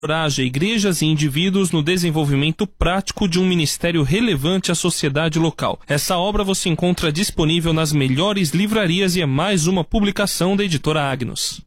encoraja igrejas e indivíduos no desenvolvimento prático de um ministério relevante à sociedade local. Essa obra você encontra disponível nas melhores livrarias e é mais uma publicação da editora Agnus.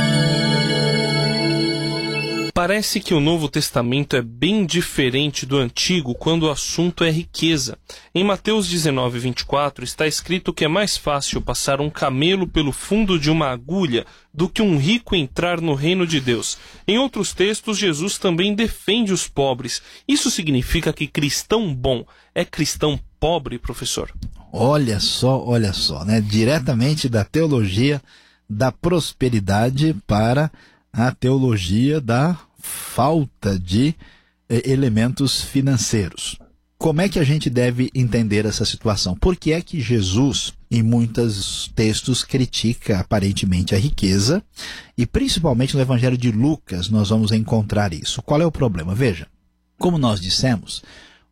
Parece que o Novo Testamento é bem diferente do Antigo quando o assunto é riqueza. Em Mateus 19:24 está escrito que é mais fácil passar um camelo pelo fundo de uma agulha do que um rico entrar no reino de Deus. Em outros textos, Jesus também defende os pobres. Isso significa que cristão bom é cristão pobre, professor? Olha só, né? Diretamente da teologia da prosperidade para a teologia da falta de elementos financeiros. Como é que a gente deve entender essa situação? Por que é que Jesus, em muitos textos, critica aparentemente a riqueza? E principalmente no Evangelho de Lucas nós vamos encontrar isso. Qual é o problema? Veja, como nós dissemos,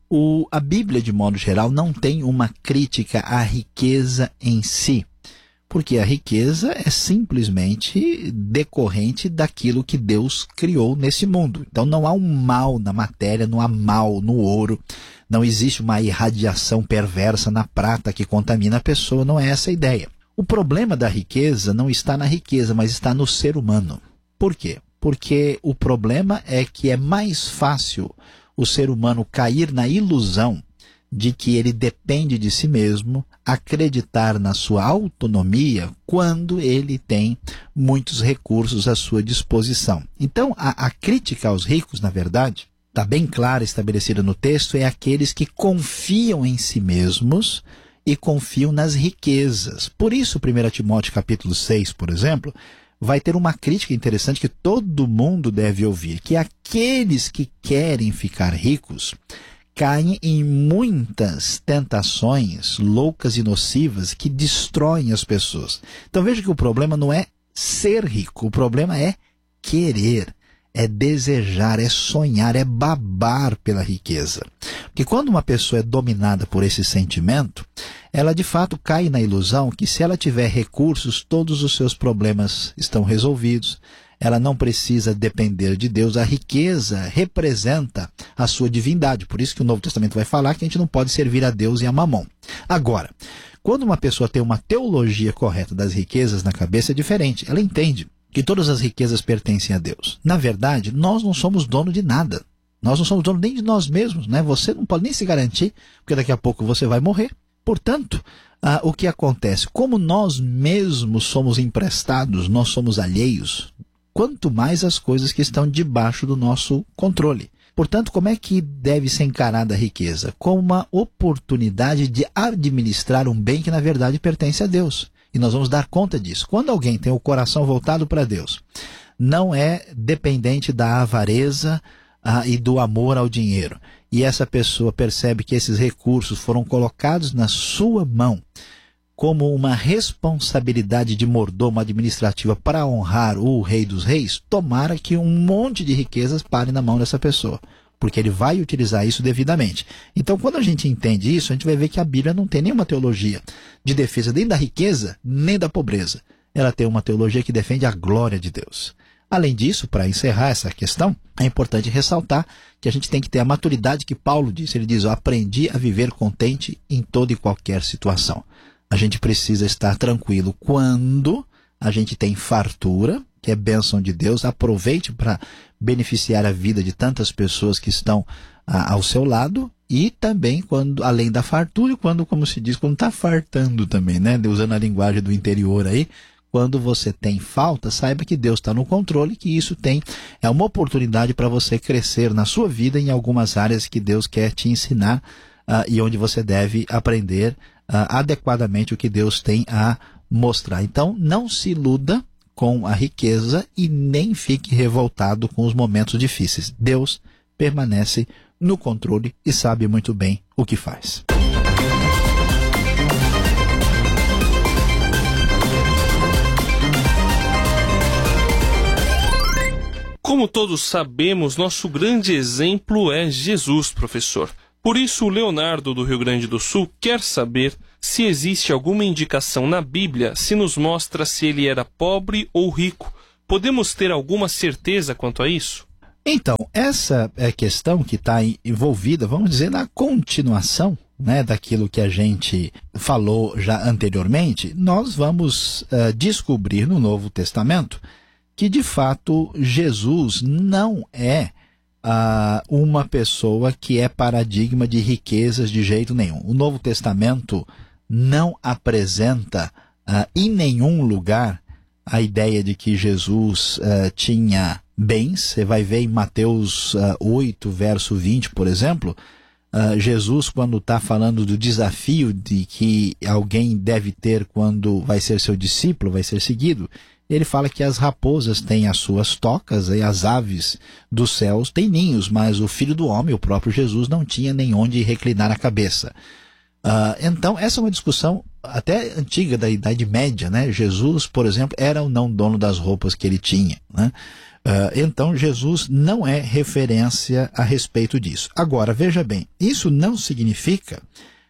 a Bíblia, de modo geral, não tem uma crítica à riqueza em si. Porque a riqueza é simplesmente decorrente daquilo que Deus criou nesse mundo. Então não há um mal na matéria, não há mal no ouro, não existe uma irradiação perversa na prata que contamina a pessoa, não é essa a ideia. O problema da riqueza não está na riqueza, mas está no ser humano. Por quê? Porque o problema é que é mais fácil o ser humano cair na ilusão de que ele depende de si mesmo, acreditar na sua autonomia quando ele tem muitos recursos à sua disposição. Então, a crítica aos ricos, na verdade, está bem clara, estabelecida no texto, é aqueles que confiam em si mesmos e confiam nas riquezas. Por isso, 1 Timóteo capítulo 6, por exemplo, vai ter uma crítica interessante que todo mundo deve ouvir, que aqueles que querem ficar ricos caem em muitas tentações loucas e nocivas que destroem as pessoas. Então veja que o problema não é ser rico, o problema é querer, é desejar, é sonhar, é babar pela riqueza. Porque quando uma pessoa é dominada por esse sentimento, ela de fato cai na ilusão que se ela tiver recursos, todos os seus problemas estão resolvidos. Ela não precisa depender de Deus. A riqueza representa a sua divindade. Por isso que o Novo Testamento vai falar que a gente não pode servir a Deus e a Mamon. Agora, quando uma pessoa tem uma teologia correta das riquezas na cabeça, é diferente. Ela entende que todas as riquezas pertencem a Deus. Na verdade, nós não somos dono de nada. Nós não somos dono nem de nós mesmos, né? Você não pode nem se garantir, porque daqui a pouco você vai morrer. Portanto, o que acontece? Como nós mesmos somos emprestados, nós somos alheios, quanto mais as coisas que estão debaixo do nosso controle. Portanto, como é que deve ser encarada a riqueza? Como uma oportunidade de administrar um bem que, na verdade, pertence a Deus. E nós vamos dar conta disso. Quando alguém tem o coração voltado para Deus, não é dependente da avareza e do amor ao dinheiro, e essa pessoa percebe que esses recursos foram colocados na sua mão, como uma responsabilidade de mordomo administrativa para honrar o Rei dos Reis, tomara que um monte de riquezas pare na mão dessa pessoa, porque ele vai utilizar isso devidamente. Então, quando a gente entende isso, a gente vai ver que a Bíblia não tem nenhuma teologia de defesa nem da riqueza, nem da pobreza. Ela tem uma teologia que defende a glória de Deus. Além disso, para encerrar essa questão, é importante ressaltar que a gente tem que ter a maturidade que Paulo disse. Ele diz, aprendi a viver contente em toda e qualquer situação. A gente precisa estar tranquilo quando a gente tem fartura, que é bênção de Deus. Aproveite para beneficiar a vida de tantas pessoas que estão ao seu lado. E também, quando, além da fartura, quando, como se diz, quando está fartando também, né? Usando a linguagem do interior aí. Quando você tem falta, saiba que Deus está no controle, que isso é uma oportunidade para você crescer na sua vida em algumas áreas que Deus quer te ensinar e onde você deve aprender adequadamente o que Deus tem a mostrar. Então, não se iluda com a riqueza e nem fique revoltado com os momentos difíceis. Deus permanece no controle e sabe muito bem o que faz. Como todos sabemos, nosso grande exemplo é Jesus, professor. Por isso, o Leonardo, do Rio Grande do Sul, quer saber se existe alguma indicação na Bíblia se nos mostra se ele era pobre ou rico. Podemos ter alguma certeza quanto a isso? Então, essa é a questão que está envolvida, vamos dizer, na continuação, né, daquilo que a gente falou já anteriormente. Nós vamos descobrir no Novo Testamento que, de fato, Jesus não é uma pessoa que é paradigma de riquezas de jeito nenhum. O Novo Testamento não apresenta em nenhum lugar a ideia de que Jesus tinha bens. Você vai ver em Mateus 8, verso 20, por exemplo, Jesus, quando está falando do desafio de que alguém deve ter quando vai ser seu discípulo, vai ser seguido, ele fala que as raposas têm as suas tocas e as aves dos céus têm ninhos, mas o Filho do Homem, o próprio Jesus, não tinha nem onde reclinar a cabeça. Então, essa é uma discussão até antiga da Idade Média, né? Jesus, por exemplo, era ou não dono das roupas que ele tinha, né? Então, Jesus não é referência a respeito disso. Agora, veja bem, isso não significa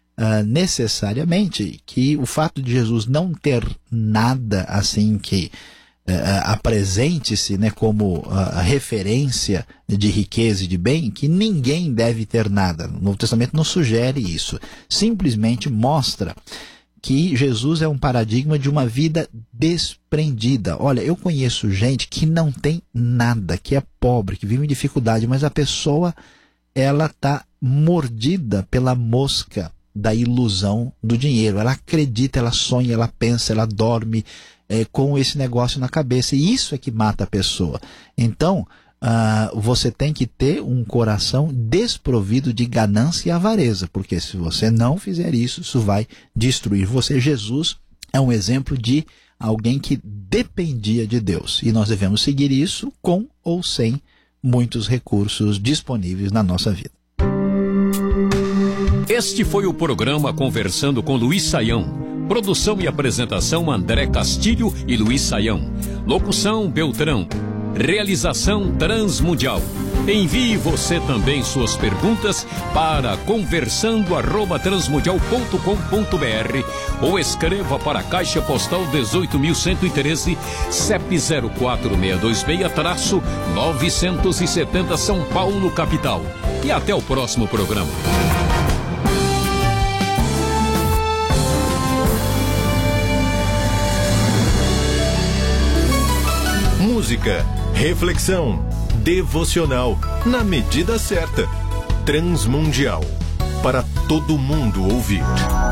necessariamente que o fato de Jesus não ter nada assim que apresente-se, né, como referência de riqueza e de bem, que ninguém deve ter nada. O Novo Testamento não sugere isso. Simplesmente mostra que Jesus é um paradigma de uma vida desprendida. Olha, eu conheço gente que não tem nada, que é pobre, que vive em dificuldade, mas a pessoa, ela está mordida pela mosca da ilusão do dinheiro. Ela acredita, ela sonha, ela pensa, ela dorme com esse negócio na cabeça. E isso é que mata a pessoa. Então, você tem que ter um coração desprovido de ganância e avareza, porque se você não fizer isso, isso vai destruir você. Jesus é um exemplo de alguém que dependia de Deus. E nós devemos seguir isso com ou sem muitos recursos disponíveis na nossa vida. Este foi o programa Conversando com Luiz Saião. Produção e apresentação André Castilho e Luiz Saião. Locução Beltrão. Realização Transmundial. Envie você também suas perguntas para conversando@transmundial.com.br ou escreva para a Caixa Postal 18.113, CEP 04626-970 São Paulo, capital. E até o próximo programa. Música, reflexão, devocional, na medida certa. Transmundial, para todo mundo ouvir.